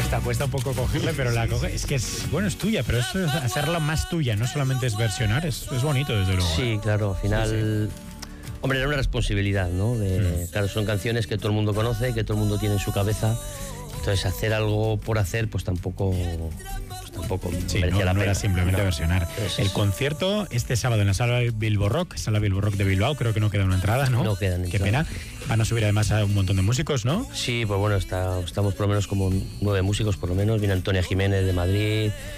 cuesta un poco cogerle, pero la coge. Es que es tuya, pero es hacerla más tuya, no solamente es versionar, es bonito, desde luego. Sí, claro, al final... Sí. Hombre, era una responsabilidad, ¿no? Claro, son canciones que todo el mundo conoce, que todo el mundo tiene en su cabeza. Entonces, hacer algo por hacer, pues tampoco sí, merecía la pena. No era simplemente versionar. El concierto este sábado en la Sala Bilbo Rock de Bilbao, creo que no queda una entrada, ¿no? No quedan entradas. Qué pena. Van a subir además a un montón de músicos, ¿no? Sí, pues bueno, estamos por lo menos como 9 músicos, por lo menos. Viene Antonia Jiménez de Madrid,